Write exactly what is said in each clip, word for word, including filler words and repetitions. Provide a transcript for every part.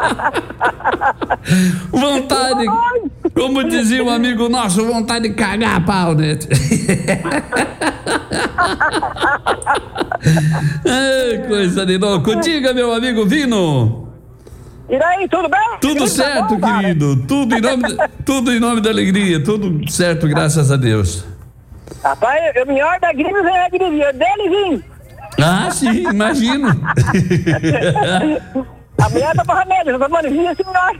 Vontade, como dizia um amigo nosso, vontade de cagar a pau, né? Ai, coisa de louco. Diga, meu amigo Vino. E daí, tudo bem? Tudo Tudo certo, bom, cara? querido. Tudo em, nome, tudo em nome da alegria. Tudo certo, graças a Deus. Rapaz, o melhor da gripe vem a gripe. Eu dele vim. Ah, sim, imagino. A mulher tá pra remédio, eu tô tomando vinho assim, melhor.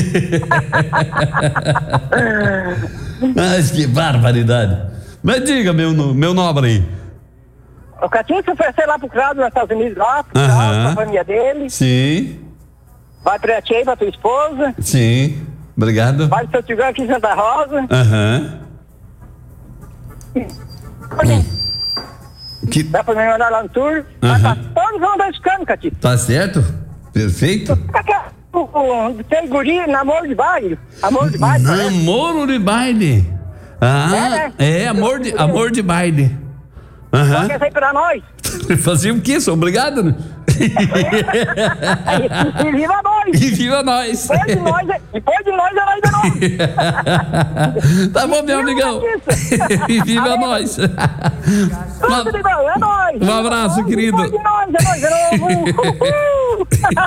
Mas que barbaridade. Mas diga, meu, no- meu nobre aí. O Catinho se ofereceu lá pro Claudio nos Estados Unidos, lá, pro Aham. Claudio, pra família dele. Sim, Vai pra tia aí, pra tua esposa. sim. Obrigado. Vai pro seu tio aqui em Santa Rosa. Aham. Que Dá pra me mandar lá no tour. Mas tá todos vão dar escândalo, Catinho. tá certo? Perfeito. Tem guri, namoro de baile. Amor de baile, parece. Namoro de baile. Ah, é, amor de, amor de baile. Aham. Quer sair pra nós? Fazia o quê? Sou obrigado, né? E viva nós! E viva nós! Depois de nós, é- depois de nós é nós de novo! Tá bom, meu amigão! E viva nós! Tudo de bom, é nós! Um abraço, querido. Depois de nós, é nós de novo! Uhul.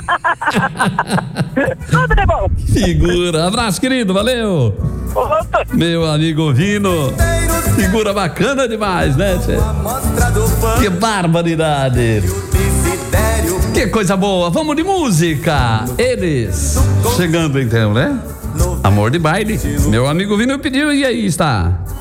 Tudo de bom! Figura! Abraço, querido! Valeu! Opa. Meu amigo Vino! Figura bacana demais, né, tchê? Que barbaridade! Que coisa boa! Vamos de música! Eles chegando então, né? Amor de baile. Meu amigo Vino pediu e aí está.